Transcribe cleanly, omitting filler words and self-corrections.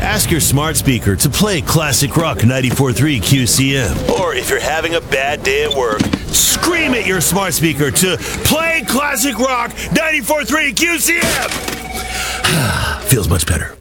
Ask your smart speaker to play Classic Rock 94.3 QCM. Or if you're having a bad day at work, scream at your smart speaker to play Classic Rock 94.3 QCM. Feels much better.